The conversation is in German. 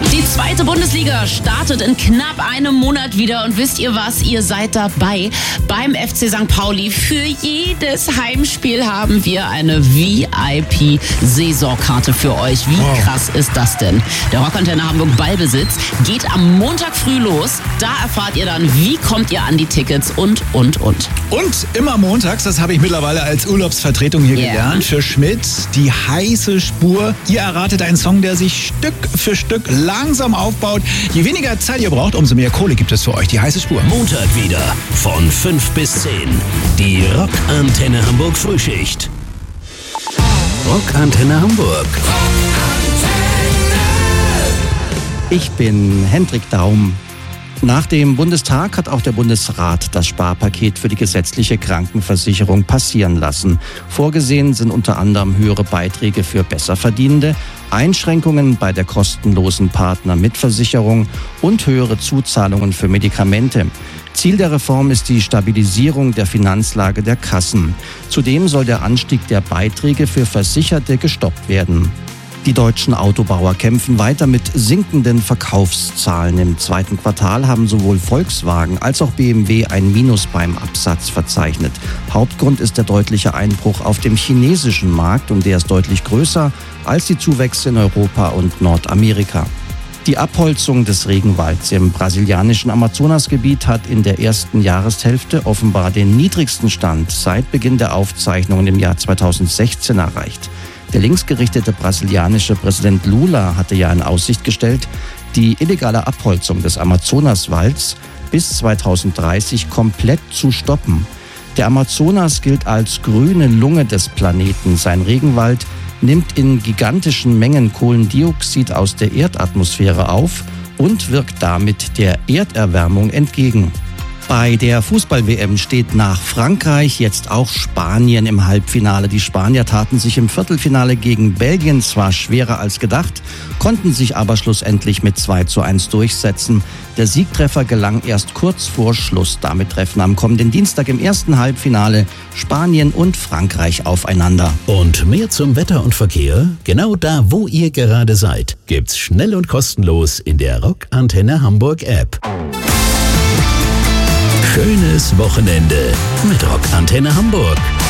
Die zweite Bundesliga startet in knapp einem Monat wieder und wisst ihr was? Ihr seid dabei beim FC St. Pauli. Für jedes Heimspiel haben wir eine VIP-Saisonkarte für euch. Wie krass ist das denn? Der Rockantenne Hamburg Ballbesitz geht am Montag früh los. Da erfahrt ihr dann, wie kommt ihr an die Tickets und. Und immer montags, das habe ich mittlerweile als Urlaubsvertretung hier gelernt, für Schmidt, die heiße Spur. Ihr erratet einen Song, der sich Stück für Stück langsam aufbaut. Je weniger Zeit ihr braucht, umso mehr Kohle gibt es für euch. Die heiße Spur. Montag wieder von 5 bis 10. Die Rockantenne Hamburg Frühschicht. Rockantenne Hamburg. Ich bin Hendrik Daum. Nach dem Bundestag hat auch der Bundesrat das Sparpaket für die gesetzliche Krankenversicherung passieren lassen. Vorgesehen sind unter anderem höhere Beiträge für Besserverdienende, Einschränkungen bei der kostenlosen Partnermitversicherung und höhere Zuzahlungen für Medikamente. Ziel der Reform ist die Stabilisierung der Finanzlage der Kassen. Zudem soll der Anstieg der Beiträge für Versicherte gestoppt werden. Die deutschen Autobauer kämpfen weiter mit sinkenden Verkaufszahlen. Im zweiten Quartal haben sowohl Volkswagen als auch BMW ein Minus beim Absatz verzeichnet. Hauptgrund ist der deutliche Einbruch auf dem chinesischen Markt und der ist deutlich größer als die Zuwächse in Europa und Nordamerika. Die Abholzung des Regenwalds im brasilianischen Amazonasgebiet hat in der ersten Jahreshälfte offenbar den niedrigsten Stand seit Beginn der Aufzeichnungen im Jahr 2016 erreicht. Der linksgerichtete brasilianische Präsident Lula hatte ja in Aussicht gestellt, die illegale Abholzung des Amazonaswalds bis 2030 komplett zu stoppen. Der Amazonas gilt als grüne Lunge des Planeten. Sein Regenwald nimmt in gigantischen Mengen Kohlendioxid aus der Erdatmosphäre auf und wirkt damit der Erderwärmung entgegen. Bei der Fußball-WM steht nach Frankreich jetzt auch Spanien im Halbfinale. Die Spanier taten sich im Viertelfinale gegen Belgien zwar schwerer als gedacht, konnten sich aber schlussendlich mit 2:1 durchsetzen. Der Siegtreffer gelang erst kurz vor Schluss. Damit treffen am kommenden Dienstag im ersten Halbfinale Spanien und Frankreich aufeinander. Und mehr zum Wetter und Verkehr? Genau da, wo ihr gerade seid, gibt's schnell und kostenlos in der Rockantenne Hamburg App. Schönes Wochenende mit Rockantenne Hamburg.